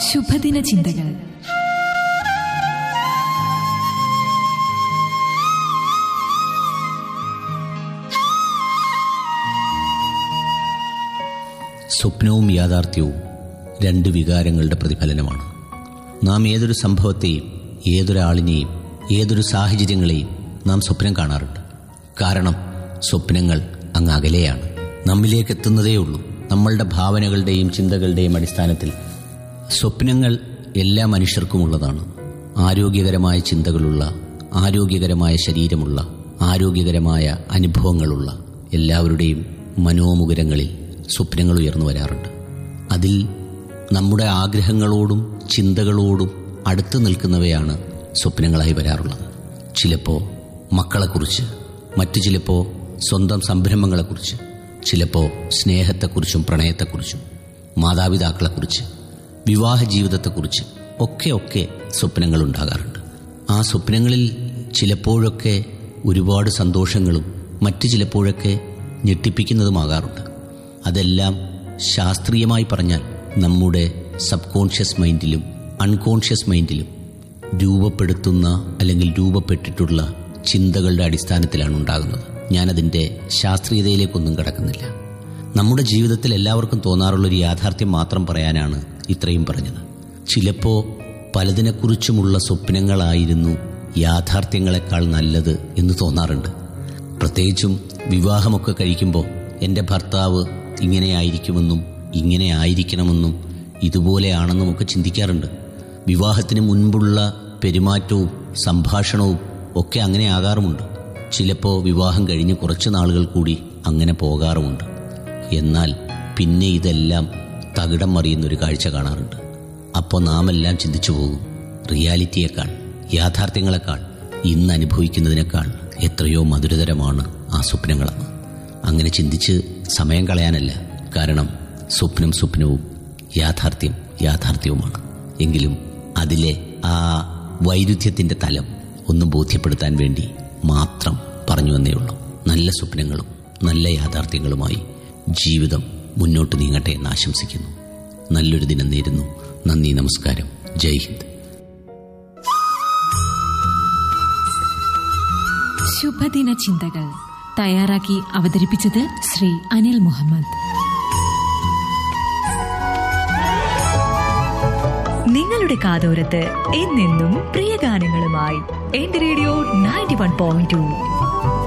ശുഭദിന ചിന്തകൾ. സ്വപ്നവും യാഥാർത്ഥ്യവും രണ്ട് വികാരങ്ങളുടെ പ്രതിഫലനമാണ്. നാം ഏതൊരു സംഭവത്തെയും, ഏതൊരാളിനെയും, ഏതൊരു സാഹചര്യങ്ങളെയും നാം സ്വപ്നം കാണാറുണ്ട്. കാരണം സ്വപ്നങ്ങൾ അങ്ങ് അകലെയാണ്, നമ്മിലേക്ക് എത്തുന്നതേയുള്ളൂ. നമ്മളുടെ ഭാവനകളുടെയും ചിന്തകളുടെയും അടിസ്ഥാനത്തിൽ സ്വപ്നങ്ങൾ എല്ലാ മനുഷ്യർക്കുമുള്ളതാണ്. ആരോഗ്യകരമായ ചിന്തകളുള്ള, ആരോഗ്യകരമായ ശരീരമുള്ള, ആരോഗ്യകരമായ അനുഭവങ്ങളുള്ള എല്ലാവരുടെയും മനോമുകുരങ്ങളിൽ സ്വപ്നങ്ങൾ ഉയർന്നു വരാറുണ്ട്. അതിൽ നമ്മുടെ ആഗ്രഹങ്ങളോടും ചിന്തകളോടും അടുത്ത് നിൽക്കുന്നവയാണ് സ്വപ്നങ്ങളായി വരാറുള്ളത്. ചിലപ്പോൾ മക്കളെക്കുറിച്ച്, മറ്റു ചിലപ്പോൾ സ്വന്തം സംരംഭങ്ങളെക്കുറിച്ച്, ചിലപ്പോൾ സ്നേഹത്തെക്കുറിച്ചും പ്രണയത്തെക്കുറിച്ചും, മാതാപിതാക്കളെക്കുറിച്ച്, വിവാഹ ജീവിതത്തെക്കുറിച്ച് ഒക്കെ സ്വപ്നങ്ങൾ ഉണ്ടാകാറുണ്ട്. ആ സ്വപ്നങ്ങളിൽ ചിലപ്പോഴൊക്കെ ഒരുപാട് സന്തോഷങ്ങളും മറ്റു ചിലപ്പോഴൊക്കെ ഞെട്ടിപ്പിക്കുന്നതുമാകാറുണ്ട്. അതെല്ലാം ശാസ്ത്രീയമായി പറഞ്ഞാൽ നമ്മുടെ സബ് കോൺഷ്യസ് മൈൻഡിലും അൺകോൺഷ്യസ് മൈൻഡിലും രൂപപ്പെടുത്തുന്ന അല്ലെങ്കിൽ രൂപപ്പെട്ടിട്ടുള്ള ചിന്തകളുടെ അടിസ്ഥാനത്തിലാണ് ഉണ്ടാകുന്നത്. ഞാനതിൻ്റെ ശാസ്ത്രീയതയിലേക്കൊന്നും കടക്കുന്നില്ല. നമ്മുടെ ജീവിതത്തിൽ എല്ലാവർക്കും തോന്നാറുള്ളൊരു യാഥാർത്ഥ്യം മാത്രം പറയാനാണ് ഇത്രയും പറഞ്ഞത്. ചിലപ്പോൾ പലതിനെക്കുറിച്ചുമുള്ള സ്വപ്നങ്ങളായിരുന്നു യാഥാർത്ഥ്യങ്ങളെക്കാൾ നല്ലത് എന്ന് തോന്നാറുണ്ട്. പ്രത്യേകിച്ചും വിവാഹമൊക്കെ കഴിക്കുമ്പോൾ എൻ്റെ ഭർത്താവ് ഇങ്ങനെയായിരിക്കുമെന്നും ഇങ്ങനെ ആയിരിക്കണമെന്നും ഇതുപോലെയാണെന്നും ഒക്കെ ചിന്തിക്കാറുണ്ട്. വിവാഹത്തിന് മുൻപുള്ള പെരുമാറ്റവും സംഭാഷണവും ഒക്കെ അങ്ങനെ ആകാറുമുണ്ട്. ചിലപ്പോൾ വിവാഹം കഴിഞ്ഞ് കുറച്ച് നാളുകൾ കൂടി അങ്ങനെ പോകാറുമുണ്ട്. എന്നാൽ പിന്നെ ഇതെല്ലാം തകിടം മറിയുന്നൊരു കാഴ്ച കാണാറുണ്ട്. അപ്പോൾ നാം എല്ലാം ചിന്തിച്ചു പോകും, റിയാലിറ്റിയേക്കാൾ, യാഥാർത്ഥ്യങ്ങളെക്കാൾ, ഇന്ന് അനുഭവിക്കുന്നതിനേക്കാൾ എത്രയോ മധുരതരമാണ് ആ സ്വപ്നങ്ങളെന്ന്. അങ്ങനെ ചിന്തിച്ച് സമയം കളയാനല്ല. കാരണം സ്വപ്നം സ്വപ്നവും യാഥാർത്ഥ്യം യാഥാർത്ഥ്യവുമാണ്. എങ്കിലും അതിലെ ആ വൈരുദ്ധ്യത്തിൻ്റെ തലം ഒന്ന് ബോധ്യപ്പെടുത്താൻ വേണ്ടി മാത്രം പറഞ്ഞു വന്നേ ഉള്ളൂ. നല്ല സ്വപ്നങ്ങളും നല്ല യാഥാർത്ഥ്യങ്ങളുമായി ജീവിതം മുന്നോട്ട് നീങ്ങട്ടെ എന്ന് ആശംസിക്കുന്നു. നല്ലൊരു ദിനം നേരുന്നു. നന്ദി, നമസ്കാരം, ജയ് ഹിന്ദ്. ശുഭദിന ചിന്തകൾ തയ്യാറാക്കി അവതരിപ്പിച്ചത് ശ്രീ അനിൽ മുഹമ്മദ്. നിങ്ങളുടെ കാതോരത്ത് എന്നെന്നും പ്രിയ ഗാനങ്ങളുമായി എന്റെ റേഡിയോ 91.2.